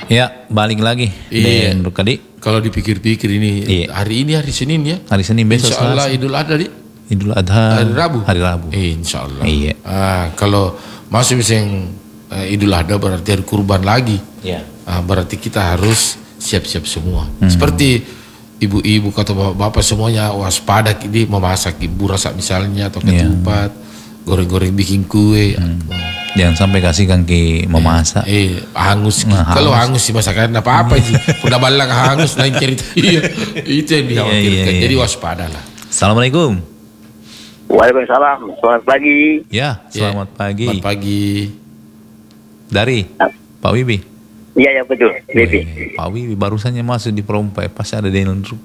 Ya, balik lagi. Iya. Dan Rukadi. Kalau dipikir-pikir ini, Iya. hari ini hari Senin ya. Hari Senin, besok Insya Allah Selasa. Idul Adha di Idul Adha. hari Rabu. Hari Rabu. Insya Allah. Iya. Kalau masih misalnya Idul Adha berarti hari kurban lagi. Iya. Berarti kita harus siap-siap semua. Seperti ibu-ibu atau bapak-bapak semuanya waspada ini memasak ibu rasa misalnya atau ketupat, goreng-goreng bikin kue. Jangan sampai kasihkan ke memasak. Hangus. Kalau hangus sih masakan apa-apa sih. Udah balang hangus lain cerita. Itu yang dikhawatirkan. Jadi waspada lah. Assalamualaikum. Waalaikumsalam. Selamat pagi. Ya, selamat pagi. Selamat pagi. Dari Pak Wibi. Iya ya betul. Bibi. Pak Wibi barusannya masuk di Perompai, pas ada Daniel Ruk.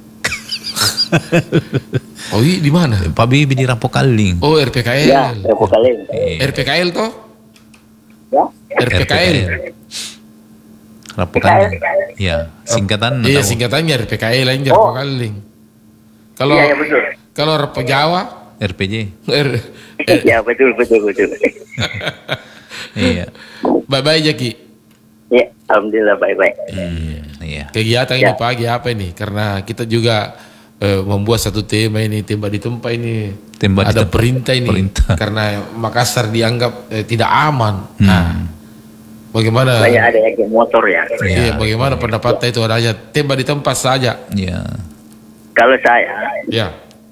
Oh iya di mana? Pak Wibi di Rapokaling. Oh RPKL. Ya, Rapokaling. RPKL toh? Ya. RPKL. Rapokaling. Ya, singkatan. Iya tahu. singkatannya RPKL aja Rapokaling. Kalau Iya ya betul. kalau Rapo Jawa RPJ. Ya betul. Iya. Bye-bye Jaki. Ya, alhamdulillah baik-baik. Iya. Kegiatan ini pagi apa ini? Karena kita juga membuat satu tema ini, tembak di tempat ini. Tembak di ada tempat. perintah ini. Perintah. Karena Makassar dianggap tidak aman. Nah, bagaimana? Banyak ada yang geng motor ya. Iya, bagaimana pendapatnya itu adanya tembak di tempat saja? Iya. Kalau saya Ya.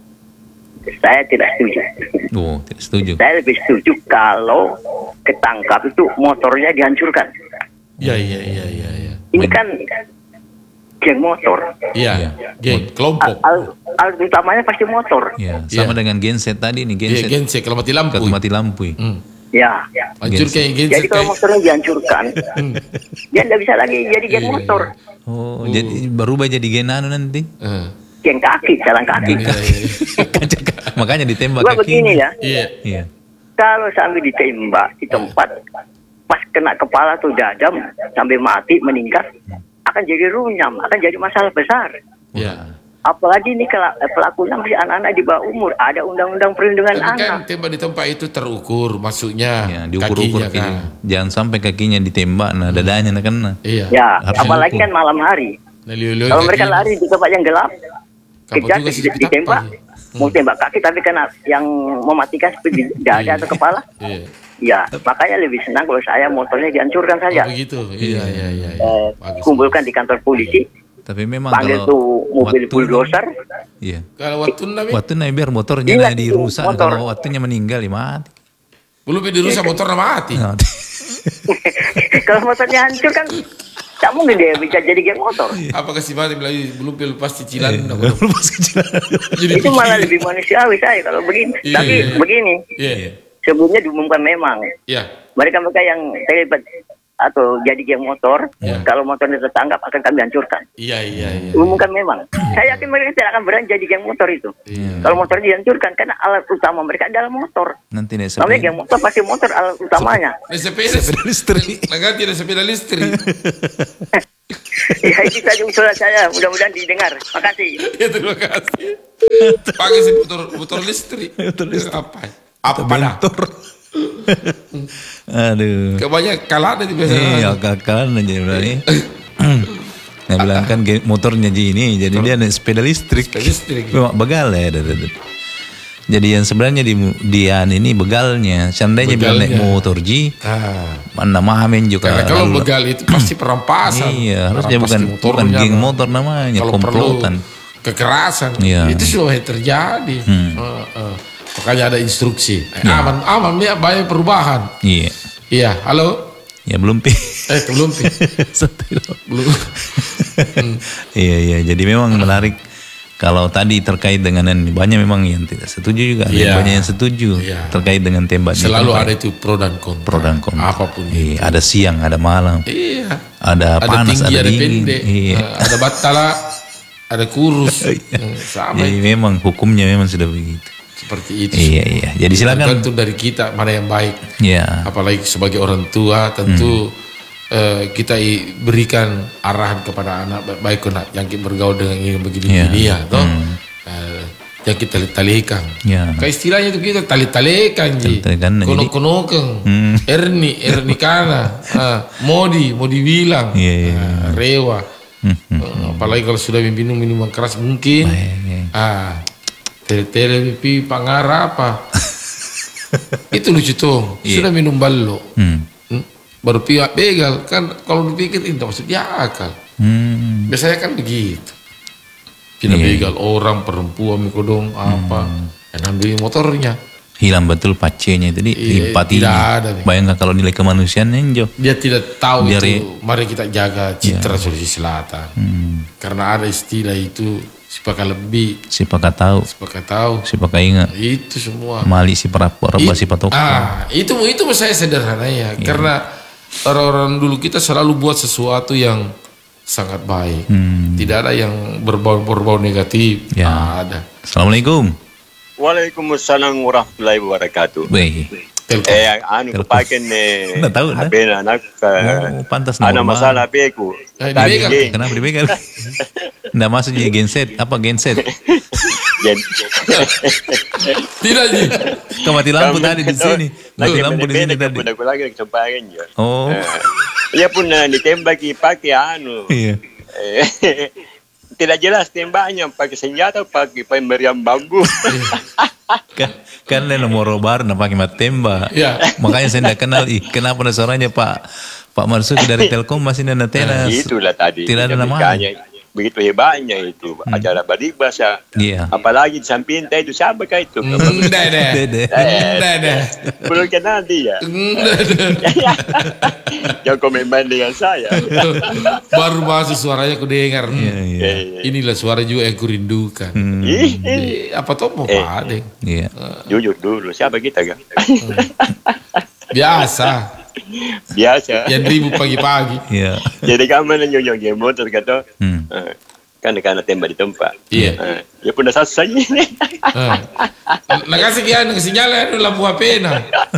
tidak setuju. Oh, tidak setuju. Saya lebih setuju kalau ketangkap itu motornya dihancurkan. Iya. Ini kan geng motor. Iya. Geng kelompok. Alat utamanya pasti motor. Iya, sama dengan genset tadi nih, Iya, genset. genset kalau mati lampu. Kalau mati lampu. Ya. Hancur kayak genset. Jadi kalau motornya dihancurkan, dia tidak bisa lagi jadi geng motor. Oh, jadi berubah jadi gen anu nanti. Geng kaki, jalan kaki. Makanya ditembak Gua kaki. begini ya. Iya. Kalau sampai ditembak di tempat, pas kena kepala tuh dadam sampai mati meninggal, akan jadi runyam, akan jadi masalah besar. Iya. Apalagi ini pelakunya masih anak-anak di bawah umur, ada undang-undang perlindungan Tapi kan anak. tembak di tempat itu terukur, masuknya Ya, diukur-ukur kakinya kan. Jangan sampai kakinya ditembak, nah dadanya nah kena. Iya. Ya, Harus apalagi diukur. kan malam hari. Nah, liu-liu Kalau mereka kakinya. lari di tempat yang gelap, Kapal kejar juga sih ditembak, mau tembak kaki tapi kena yang mematikan seperti dada atau kepala. Iya. Ya, makanya lebih senang kalau saya motornya dihancurkan saja. Oh, begitu. Iya. Bagus. Kumpulkan di kantor polisi, Tapi memang panggil kalau tuh mobil bulldozer. Iya. Kalau waktu nabi Waktu naik biar motornya Iya, nah dirusak, motor. kalau waktunya meninggal ya mati. belum dirusak motor mati. Mati. Kalau motornya hancur kan tak mungkin dia bisa jadi geng motor. Apakah si mati bilang belum lepas cicilan? Lepas kecilan. Jadi Itu malah lebih manusiawi saya kalau begini. Iya, Tapi iya. begini, Iya. sebelumnya diumumkan memang Iya. mereka yang terlibat atau jadi geng motor, Iya. kalau motornya tertangkap akan kami hancurkan. Iya. Umumkan memang. Saya yakin mereka tidak akan berani jadi geng motor itu. Kalau motor dihancurkan karena alat utama mereka adalah motor. Nanti nih Namanya geng motor pasti motor alat utamanya. Nah, sepeda listrik. Nanti ada sepeda listrik. Ya itu saja usulan saya. Mudah-mudahan didengar. Makasih. Ya terima kasih. Pakai si motor listrik. Apa dah? Aduh. Kebanyakan kalah ada di biasa. Iya, kakak aja berani. Nah bilang kan motornya ini, jadi dia naik sepeda listrik. Sepeda listrik. Memang begal ya. Jadi yang sebenarnya dia ini begalnya. Seandainya bilang naik motor mana mahamin juga. Karena kalau begal itu pasti perampasan. Iya, harusnya Merampas di bukan motornya, geng nah. motor namanya, Kalau komplotan. perlu kekerasan, Iya. itu sudah terjadi. Makanya ada instruksi. Aman ya, banyak perubahan. Iya. Iya, halo. Ya belum Belum pi. Belum. Iya. Jadi memang menarik. Kalau tadi terkait dengan ini, banyak memang yang tidak setuju juga, ada Iya. banyak yang setuju terkait dengan tembak. Selalu ada itu pro dan kontra. Pro dan kontra. Apapun. Iya, ada siang, ada malam. Iya. Ada panas, tinggi, ada dingin. pendek. Iya. Ada batala, ada kurus. Sama Jadi memang hukumnya memang sudah begitu. seperti itu. Iya. Jadi silakan. Tentu dari kita mana yang baik. Iya. Apalagi sebagai orang tua tentu kita berikan arahan kepada anak baik nak yang bergaul dengan ini begini ya toh yang kita talikan. Ya. Kayak istilahnya itu kita tali-talikan ji. Tali-talikan, Kono-konokan. Erni kana. Mau dibilang. Rewa. Apalagi kalau sudah minum minuman keras mungkin. Tele-tele pipi pangara apa. Itu lucu tuh. Sudah minum ballo. Baru pihak begal kan kalau dipikir itu maksud dia akal. Biasanya kan begitu. Tidak begal orang perempuan mikodong apa dan ambil motornya. Hilang betul pacenya jadi empatinya. Bayangkan kalau nilai kemanusiaannya Jo. Dia tidak tahu itu. Mari kita jaga citra Sulawesi Selatan. Karena ada istilah itu sipaka lebih, sipaka tahu, sipaka ingat. Itu semua. Mali si perapor, si patoko. Itu saya sederhana ya. Karena orang-orang dulu kita selalu buat sesuatu yang sangat baik. Tidak ada yang berbau negatif. Ada. Assalamualaikum. Waalaikumsalam warahmatullahi wabarakatuh. Pakai HP anak pantas ada masalah HP ku. Kenapa dibegal? Nggak masuk jadi genset. Apa genset? Tidak ji. Mati lampu tadi di sini. Lampu di sini tadi. Aku lagi kesampaian ya. Oh. Ia pun ditembaki pakai tidak jelas tembaknya pakai senjata pakai meriam bambu. Kan nomor baru pakai tembak. Makanya saya tidak kenal. Kenapa suaranya Pak Marsuki dari Telkom masih nana tenas. Itulah tadi. Tidak ada namanya. Begitu hebatnya itu acara Badibas ya. Apalagi di samping itu siapakah itu? Belum kenal dia. Yang komen dengan saya. Baru masuk suaranya ku dengar. Inilah suara juga yang kurindukan. Apa tuh mau Pak Adeng? Jujur dulu siapa kita kan? Biasa. Yang ribut pagi-pagi. Jadi kamu nyonyong motor kata. Kan karena tembak di tempat. Ya pun dah selesai. Nak kasih kian sinyal lampu HP na.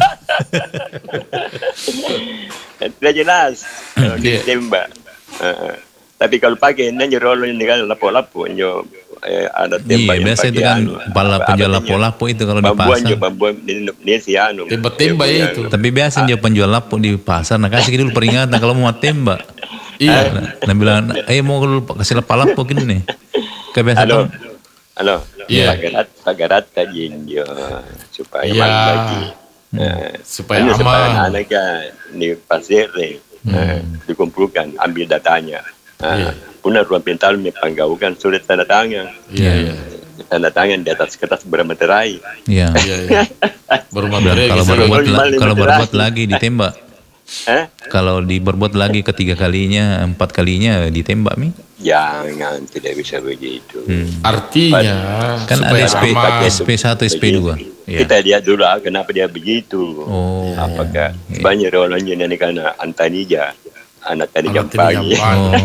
Tidak jelas. Tembak. Tapi kalau pakai nanya rolling dengan lapo-lapo ada tembak. Biasa itu kan penjual lapo-lapo itu kalau di pasar. Bambuan ini si tembak itu. Tapi biasa penjual lapo di pasar. Nah kasih dulu peringatan kalau mau tembak. Nah bilang, mau kasih lapo gini nih. Kebiasaan. Halo. Pagarat kajin supaya lagi. Supaya aman. Anak di pasir dikumpulkan, ambil datanya. Punya ruang pintar menggaukan surat tanda tangan. Tanda tangan di atas kertas bermaterai. Bermaterai. Kalau berbuat lagi ditembak. Kalau diberbuat lagi ketiga kalinya, 4 kalinya ditembak Jangan, tidak bisa begitu. Artinya kan ada SP1, SP2. Kita lihat dulu kenapa dia begitu. Apakah banyak orangnya ini karena Antanija. Anak tadi jam pagi.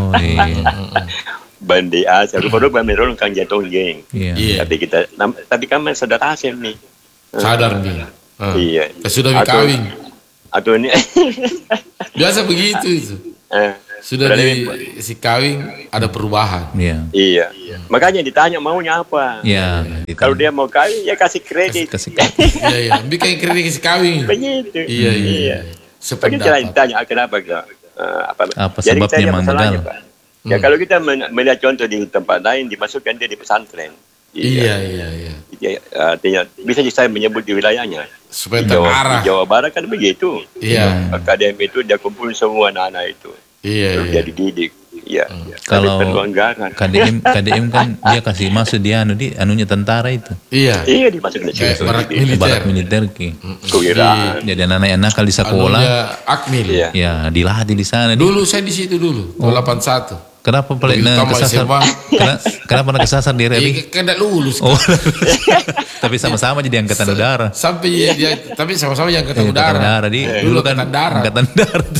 Bandi asal. Baru bermerol kan jatuh geng. Tapi kami sadar hasil nih. Sadar nih. Iya. Sudah dikawin. Atau ini. Biasa begitu itu. Sudah si kawin ada perubahan. Iya. Makanya ditanya maunya apa. Kalau dia mau kawin ya kasih kredit. Iya. Bikin kredit kasih kawin. Begitu. Iya. Sependapat. Ditanya kenapa kak? Apa sebabnya memang begal? Ya kalau kita melihat contoh di tempat lain dimasukkan dia di pesantren. Iya. Artinya bisa saya menyebut di wilayahnya. Supaya terarah. Di Jawa Barat kan begitu. Akademi itu dia kumpul semua anak-anak itu. Terus dia dididik. Kalau KDM kan dia kasih masuk dia anunya tentara itu. Iya dimasukin barak militer ki. Kewiraan. Jadi anak-anak nakal di sekolah. Akmil. Dilatih di sana. Dulu saya di situ dulu. 81. Kenapa paling kesasar? Kenapa kesasar di RRI? Kan tidak lulus. Tapi sama-sama jadi angkatan udara. Tapi sama-sama jadi angkatan udara. Dulu kan angkatan darat.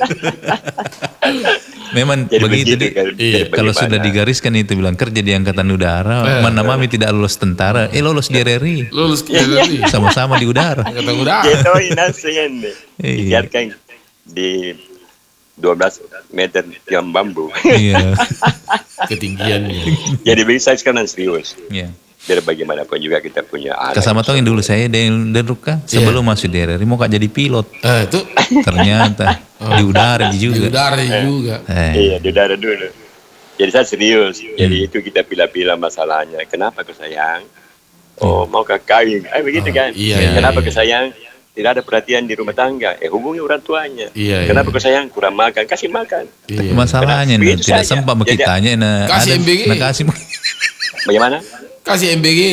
Memang jadi begitu kalau sudah digariskan itu bilang kerja di angkatan udara, mana mami tidak lulus tentara, lulus di RRI. Lulus di RRI. Sama-sama di udara. Angkatan udara. Itu inasian deh. Biarkan di 12 meter tiang bambu. Ketinggiannya. Jadi bisa sekarang serius. Biar bagaimanapun juga kita punya anak. Kasama tong dulu saya dan Ruka sebelum masuk di RRI mau jadi pilot. Itu ternyata di udara juga. Di udara juga. Iya, di udara dulu. Jadi saya serius. Jadi itu kita pilih-pilih masalahnya. Kenapa kau sayang? Oh, mau kawin? Begitu kan? Iya, Kenapa iya. kau sayang? Tidak ada perhatian di rumah tangga. Hubungi orang tuanya. Iya, Kenapa iya. kau sayang? Kurang makan, kasih makan. Iya. Masalahnya nih Begitu tidak saja. sempat Jadi, bekitanya kasih MBG. kasih Bagaimana? Kasih MBG.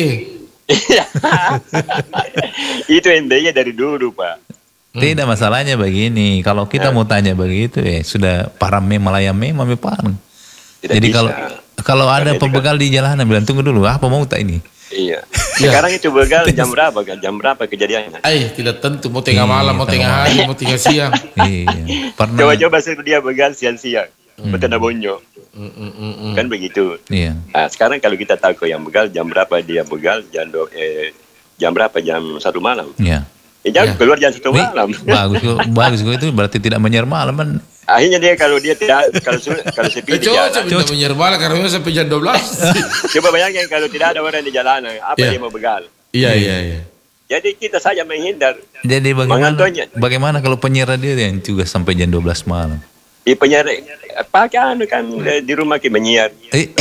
Itu MBA dari dulu, Pak. Tidak, masalahnya begini, kalau kita mau tanya begitu sudah parame malayame mami parang. Tidak Jadi bisa. kalau ada Karena itu pembegal di jalanan bilang tunggu dulu apa mau tak ini? Iya. Sekarang itu begal jam berapa kan? Jam berapa kejadiannya? Tidak tentu mau tengah malam, mau tengah hari, mau tengah siang. Iya, pernah. Coba-coba suruh dia begal siang-siang. Betul bonyo. Kan begitu. Iya. Nah, sekarang kalau kita tahu yang begal jam berapa dia begal jam berapa jam 1 malam. Iya. Jangan keluar jam 1 malam. Bagus itu berarti tidak menyer malam kan. Akhirnya dia kalau sepi di Coba jalan. minta menyermal karena sampai jam 12. Coba bayangkan kalau tidak ada orang di jalanan, apa Iya. dia mau begal? Iya. Jadi kita saja menghindar. Jadi Mengantonnya. bagaimana kalau penyiar radio yang juga sampai jam 12 malam? Di penyiar pakai kan di rumah kita menyiar.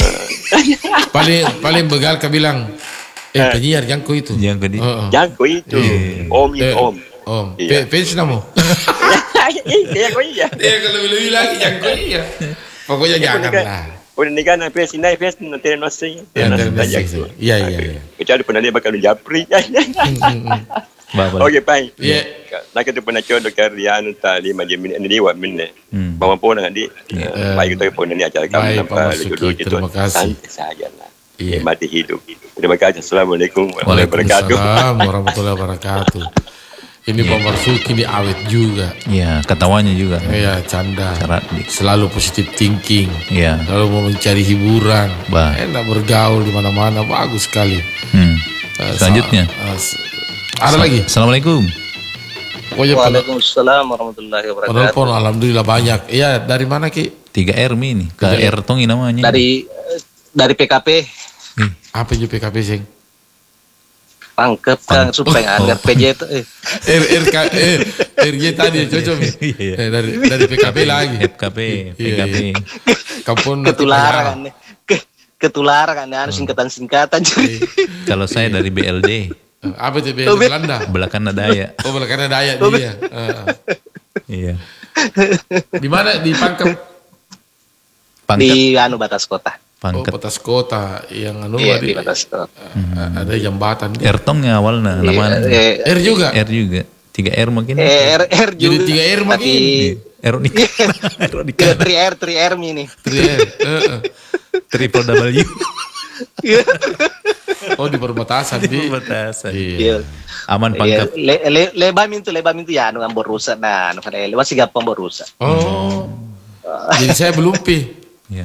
Paling begal ke bilang, penyiar jangko itu. Jangko di. Jangko itu. Om itu om. Om. Iya. Pensiun kamu. Iya kok iya. Kalau lebih lagi jangko iya. Pokoknya janganlah. Udah nikah na pes inai pes nanti nasi. Iya. Kecuali pernah dia bakal japri. Bapak. Oke, pai. Iya. Nak kita pernah coba kerja anu tadi macam ini liwat minne. Bawa pun nanti. Baik kita pun ini acara kamu Baik, Pak nampak Marzuki, terima kasih. Santai saja lah. Iya. Mati hidup. Terima kasih. Assalamualaikum warahmatullahi wabarakatuh. Waalaikumsalam warahmatullahi wabarakatuh. Ini Pak Marzuki ini awet juga. Iya, ketawanya juga. Iya, canda. Cerdik. Selalu positive thinking. Iya. Selalu mau mencari hiburan. Bah. Enak bergaul di mana-mana, bagus sekali. Selanjutnya. Ada lagi? Assalamualaikum. Pokoknya Waalaikumsalam warahmatullahi wabarakatuh. penelpon alhamdulillah banyak. Iya, dari mana Ki? 3R ini. KR Tongi namanya. Dari PKP Apa itu PKP sing? pangkep kan supaya agar PJ itu RJ tadi cocok. Iya. Dari PKP lagi. FKP, PKP. Kampung ketularan ketularan kan singkatan-singkatan jadi. Kalau saya dari BLD, Apa itu Belanda? Belakang Daya. Oh, Belakang Daya dia. Iya. Di mana di Pangkep? Pangkat, Di batas kota. Oh, pangkat. batas kota yang Iya, di batas kota. ada jambatan. R-tongnya awalnya namanya. R juga. R juga. 3R mungkin. R Jadi juga. 3R makin. R nikah. R nikah. 3R ini. 3R. Triple W. Oh, di perbatasan di. Batasan. Iya. Aman pangkat. Lebam itu ya anu ambor rusak nah anu kada masih gampang berusak. Oh. Jadi saya belum pi. Iya.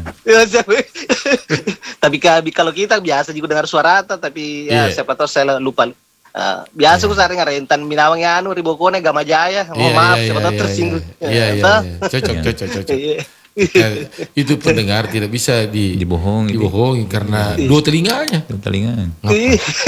Tapi kalau kita biasa juga dengar suara Ata, tapi ya Iya. siapa tahu saya lupa. Biasa aku sering ngarentan Minawang ya anu Ribokone Gamajaya. Maaf siapa tahu tersinggung. Iya. Cocok. Itu pendengar tidak bisa dibohongi karena dua telinganya. Telinga.